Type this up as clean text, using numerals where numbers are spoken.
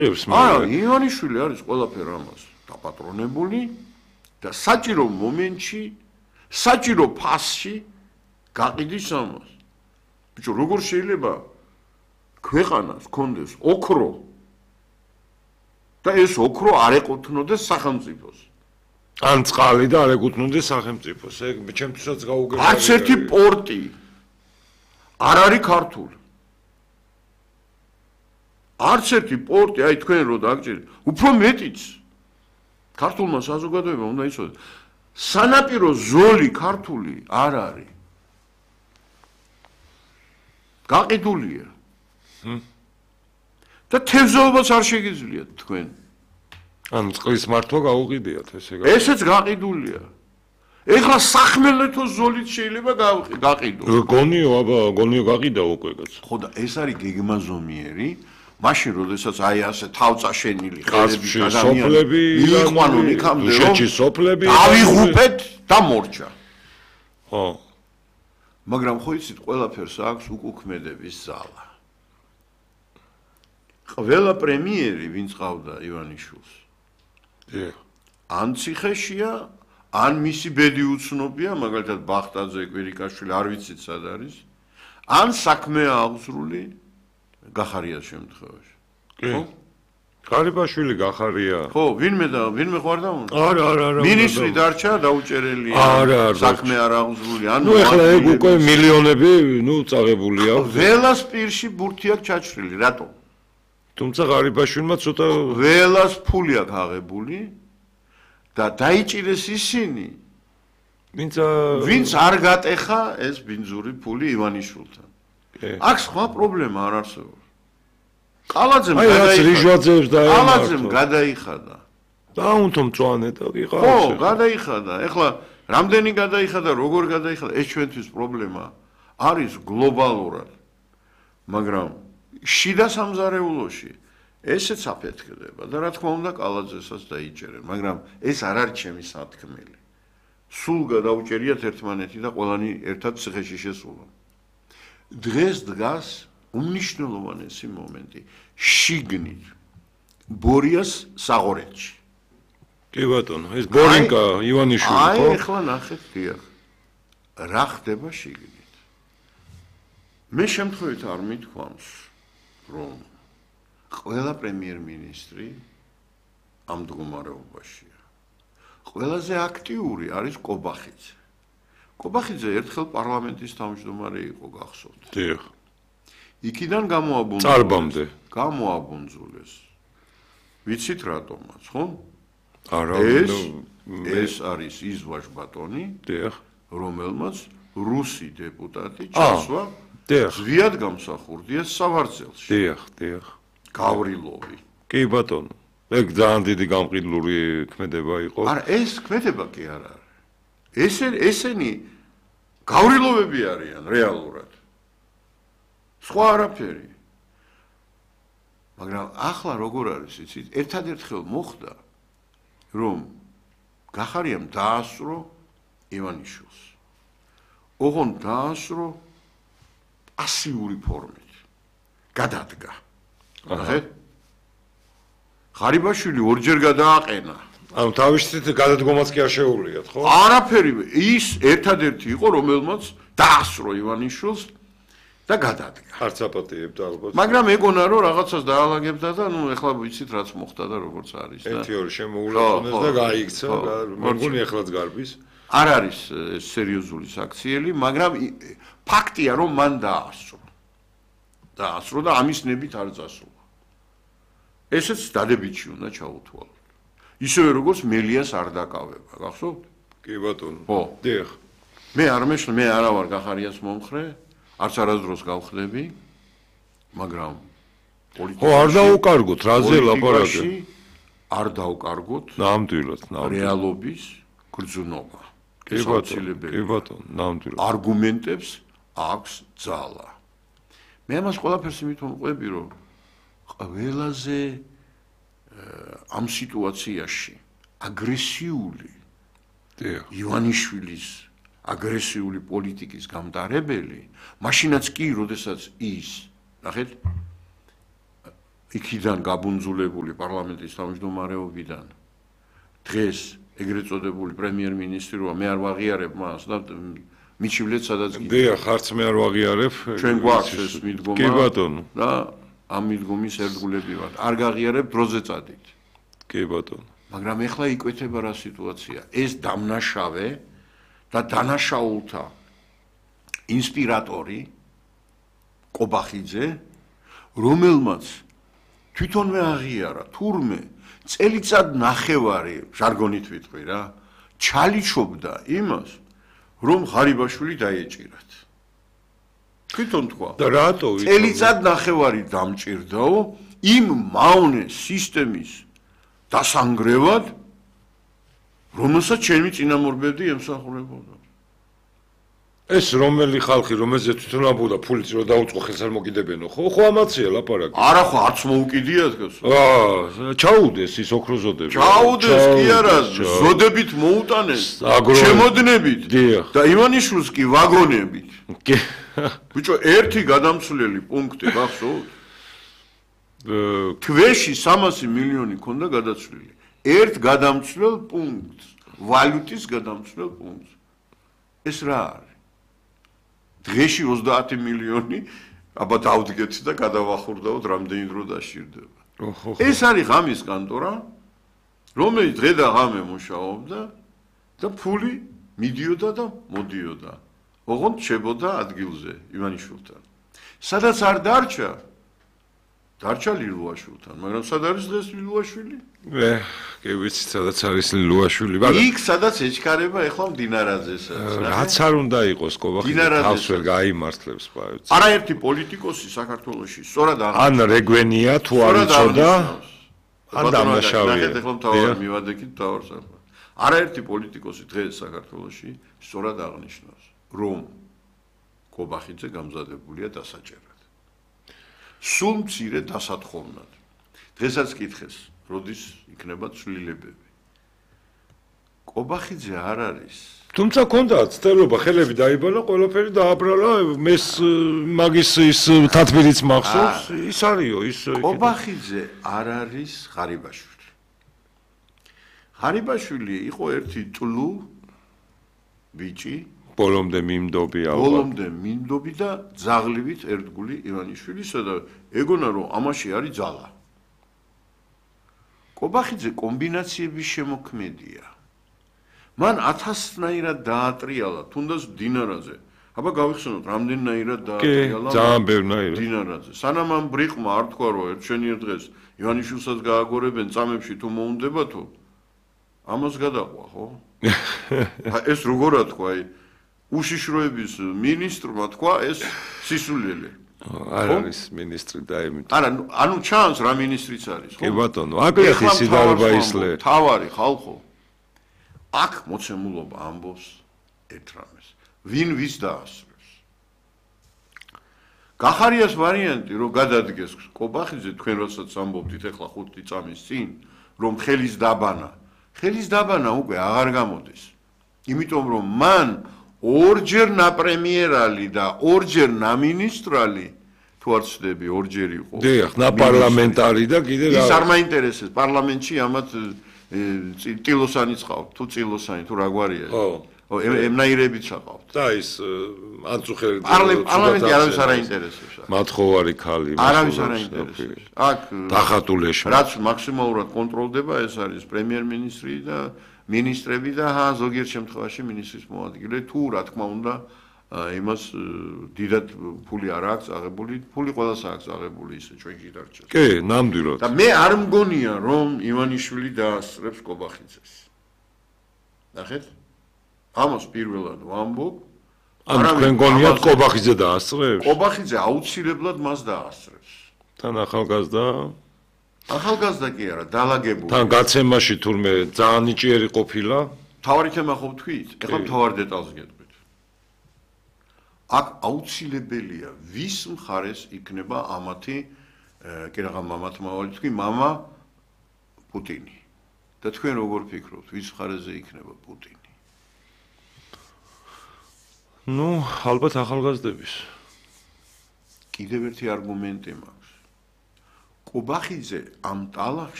არა, ივანიშვილი არის ყველაფერ ამას დაპატრონებული და საჭირო მომენტში, საჭირო ფასში გაყიდის ამას. ბიჭო, როგორ შეიძლება ქვეყანას კონდეს ოქრო და ეს ოქრო არ ეკუთვნოდეს სახელმწიფოს. ან წყალი და არ ეკუთვნოდეს სახელმწიფოს. ეგ ჩემთვისაც გაუგებრია. არც ერთი პორტი არ არის ქართული. არც ერთი პორტი, აი თქვენ რო დაგჭირეთ, უფრო მეტიც ქართულმა საზოგადოებამ უნდა იცოდეს. სანაპირო ზოლი ქართული არ არის. გაყიდულია. და თევზაობას არ შეგიძლიათ თქვენ. ან წყლის მართვა გაუყიდიათ ესე გაიგე. ესეც გაყიდულია. ეხლა სახმელეთო ზოლით შეიძლება გაყიდო. გონიო, აბა, გონიო გაყიდა უკვე კაც. ხო და ეს არის გეგმაზომიერი, მაშინ როდესაც აი ასე თავწაშენილი ხელები სოფლები მიიყვანონ იქამდე რომ შეჭი სოფლები ავიღუპეთ და მორჩა. ხო. მაგრამ ხო იცით ყველაფერს აქვს უკუქმედების ზალა. ყველა პრემიერი ვინც ყავდა ივანიშვილს. ან ციხეშია, ან მისი ბედი უცნობია, მაგალითად ბახტაძე, კვირიკაშვილი, არ ვიცით სად არის, ან საქმეა აღზრული გახარიას შემთხვევაში. ხო? ყარიბაშვილი გახარია. ხო, ვინმე ხარ და? არა. მინისტრი დარჩა დაუჭერელი. საქმე არ აღზრული, ან ნუ ეხლა ეგ უკვე მილიონები, ნუ წაღებულია. ველას პირში ბურთი აქვს ჩაჭრილი, რატო? თუმცა ყარიბაშვილმა ცოტა ველას ფული აქვს აღებული და დაიჭირეს ისინი, ვინც არ გატეხა ეს ბინძური ფული ივანიშვილთან. აქ სხვა პრობლემა არ არსებობს. ყალაძემ გადაიხადა. დაუნთო მწვანე და ვიყავს. ხო, გადაიხადა. ეხლა რამდენი გადაიხადა, როგორ გადაიხადა, ეს ჩვენთვის პრობლემა არის გლობალურად. მაგრამ შიდა სამზარეულოში ესეც აფეთქდება და რა თქმა უნდა ყალაძესაც დაიჭერენ, მაგრამ ეს არ არის ჩემი სათქმელი. სულ გადაუჭერიათ ერთმანეთი და ყველანი ერთად ციხეში შესულა. დღეს დგას უმნიშვნელოვანესი მომენტი შიგნით ბორიას საღორეთში. კი ბატონო, ეს ბორინკა ივანიშვილი ხო? აი ეხლა ნახეთ, დიახ. რა ხდება შიგნით? მე შემთხვევით არ მithქვამს, რომ ყველა პრემიერ-მინისტრი ამ მდგომარეობაშია. ყველაზე აქტიური არის კობახიძე. კობახიძე ერთხელ პარლამენტის თავმჯდომარე იყო, გახსოვთ. დიახ. იქიდან გამოაბუნძულეს. წარბამდე. გამოაბუნძულეს. ვიცით რატომაც, ხო? არა, ეს არის ის ვაჟბატონი, დიახ, რომელმაც რუსი დეპუტატი ჩასვა ზვიად გამსახურდია სავარძელში. დიახ. გავრილოვი. კი ბატონო. ეგ ძალიან დიდი გამყიდლური ქმედება იყო. არა, ეს ქმედება კი არ არის. ესენი გავრილოვები არიან რეალურად. სხვა არაფერი. მაგრამ ახლა როგორ არის იცით? ერთადერთხელ მოხდა, რომ გახარიამ დაასწრო ივანიშვილს. ოღონდ დაასწრო პასიური ფორმით. გადადგა. ნახეთ? ღარიბაშვილი ორჯერ გადააყენა. ანუ თავისით გადადგომაც კი არ შეუულიათ, ხო? არაფერი, ის ერთადერთი იყო, რომელმაც დაასწრო ივანიშვილს და გადადგა. არც აპატიებდა ალბათ. მაგრამ ეგონა რომ რაღაცას დაალაგებდა და ნუ ეხლა ვიცით რაც მოხდა და როგორც არის და ერთი ორი შემოულეთქონეს და გაიქცა, მეგონი ეხლაც გარბის. არ არის სერიოზული საქციელი, მაგრამ ფაქტია რომ მან დაასწრო და ამის ნებით არ წასულა. ესეც დადებითი უნდა ჩაუთვალოთ. ისევე როგორც მელიას არ დაკავება, გახსოვთ? კი ბატონო. ხო. დიახ. მე არა ვარ გახარიას მომხრე, არც არასდროს გავხდები, მაგრამ ხო, არ დაუკარგოთ, რაზე ლაპარაკი? არ დაუკარგოთ. ნამდვილად. რეალობის გრძნობა. კი ბატონო, ნამდვილად. არგუმენტებს აქვს ძალა. მე ამას ყველაფერს იმით ვამყვები, რომ ყველაზე ამ სიტუაციაში აგრესიული ივანიშვილის აგრესიული პოლიტიკის გამტარებელი, მაშინაც კი, როდესაც ის, ნახეთ, იქიდან გაბუნძულებული პარლამენტის თავმჯდომარეობიდან დღეს ეგრეთ წოდებული პრემიერ-მინისტრი როა მე არ ვაღიარებ მას და მიჩივლეთ სადაც გინდა. დიახ, არც მე არ ვაღიარებ. ჩვენ გვაქვს ეს მიდგომა. კი ბატონო. და ამ მიდგომის ერთგულები ვართ. არ გაღიარებ დროზე წადით. კი ბატონო. მაგრამ ეხლა იკვეთება რა სიტუაცია. ეს დამნაშავე და დანაშაულთა ინსპირატორი კობახიძე, რომელმაც თვითონვე აღიარა, თურმე წელიწად ნახევარი, ჟარგონით ვიტყვი რა, ჩალიჩობდა იმას, რომ ღარიბაშვილი დაეჭირათ. თვითონ თქვა. და რატო? წელიწად ნახევარი დამჭირდაო იმ მავნე სისტემის დასანგრევად, რომელსაც ჩემი წინამორბედი ემსახურებოდა. ეს რომელი ხალხი, რომელზეც თვითონ ამბობდა ფულით რომ დაუწყო ხელს არ მოკიდებენო, ხო ამაცია ლაპარაკი. არა ხო არც მოუკიდიათ გასო. ჩაუდეს ის ოქროზოდები. ჩაუდეს კი არა, ზოდებით მოუტანეს, შემოდნებით და ივანიშვილს კი ვაგონებით. კი. ბიჭო, ერთი გადამცვლელი პუნქტი გახსოვთ? თვეში 300 მილიონი ქონდა გადაცვლილი. ერთ გადამცვლელ პუნქტს, ვალუტის გადამცვლელ პუნქტს. ეს რა არის? დღეში 30 მილიონი აბა დავდგეთ და გადავახურდაოთ რამდენი დრო დაშირდება. ეს არის ღამის კანტორა, რომელიც დღე და ღამე მუშაობდა და ფული მიდიოდა და მოდიოდა. ოღონდ შებოდა ადგილზე ივანიშვილთან. სადაც არ დარჩა ლილუაშვილთან, მაგრამ სად არის დღეს ლილუაშვილი? კი ვიცით, სადაც არის ლილუაშვილი, იქ სადაც ეჩქარება ეხლა მდინარაძეს. რაც არ უნდა იყოს კობახიძე თავს ვერ გაიმართლებს პაეც. არაერთი პოლიტიკოსი საქართველოში სწორად ან რეგვენია თუ არ იცოდა, ან დამნაშავეა. ნახეთ ეხლა მთავარ მივადექით თავარს. არაერთი პოლიტიკოსი დღეს საქართველოში სწორად აღნიშნავს, რომ კობახიძე გამზადებულია დასაჭერად. სულ მცირე დასათხოვნად. დღესაც კითხეს, როდის იქნება ცვლილებები. კობახიძე არ არის. თუმცა ქონდა ცდელობა, ხელები დაიბალა, ყველაფერი დააბრალა, მეს მაგის ის თათბირიც მახსოვს, ის არისო, ის კობახიძე არ არის ღარიბაშვილი. ღარიბაშვილი იყო ერთი ტლუ ბიჭი, ბოლომდე მიმდობი ალბათ. ბოლომდე მიმდობი და ძაღლივით ერთგული ივანიშვილისა და ეგონა რომ ამაში არის ძალა. კობახიძე კომბინაციების შემოქმედია. მან 1000-ნაირად დაატრიალა, თუნდაც დინარაძე. აბა გავიხსენოთ, რამდენნაირად დაატრიალა ძალიან ბევრნაირად. დინარაძე. სანამ ამ ბრიყმა არ თქვა, რომ ერთშენიერ დღეს ივანიშვილსაც გააგორებენ წამებში თუ მოუნდება თუ ამას გადაყვა, ხო? ეს როგორ თქვა, უშიშროების მინისტრმა თქვა ეს სისულელე. არ არის მინისტრი და იმით. არა, ანუ ჩანს რა მინისტრიც არის, ხო? კი ბატონო, აკრეთი სიდარბა ისლე. თავარი ხალხო. აქ მოცემულობა ამბობს ერთ რამეს. ვინ ვის დაასრულებს? გახარიას ვარიანტი, რომ გადადგეს კობახიძე, თქვენ როდესაც ამბობდით ახლა 5 წამის წინ, რომ ხელის დაბანა. ხელის დაბანა უკვე აღარ გამოდის. იმიტომ რომ მან ორჯერ ნაპრემიერალი და ორჯერ ნამინისტრალი თუ არ ვცდები, ორჯერ იყო. დიახ, ნაპარლამენტარი და კიდე რა. ის არ მაინტერესებს, პარლამენტში ამათ ტილოსანიც ყავთ, თუ წილოსანი, თუ რა გვარია. ხო, ემნაირებიც აყავთ. და ის ანწუხელი პარლამენტი არავის არ აინტერესებს. მათხოვარი ქალი. არავის არ აინტერესებს. აქ დახატულეში. რაც მაქსიმალურად კონტროლდება, ეს არის პრემიერ-მინისტრი და მინისტრები და ზოგიერთ შემთხვევაში მინისტრის მოადგილე თუ რა თქმა უნდა იმას დიდად ფული არ აქვს აღებული, ფული ყველას აქვს აღებული ისე ჩვენში დარჩეს. კი, ნამდვილად. და მე არ მგონია რომ ივანიშვილი დაასწრებს კობახიძეს. ნახეთ? ამას პირველად ვამბობ. ანუ თქვენ გონიათ კობახიძე დაასწრებს? კობახიძე აუცილებლად მას დაასწრებს. თან ახალგაზრდა ახალგაზრდა კი არა, დალაგებული. თან გაცემაში თურმე ძალიან ნიჭიერი ყოფილა. თავარი თემა ხო ვთქვით? ეხლა თავარ დეტალს გეტყვით. აქ აუცილებელია ვის მხარეს იქნება ამათი კი რაღა მამათმავალი თქვი, მამა პუტინი. და თქვენ როგორ ფიქრობთ, ვის მხარეზე იქნება პუტინი? ნუ, ალბათ ახალგაზრდების. კიდევ ერთი არგუმენტი მაქვს. კობახიძე ამ ტალახში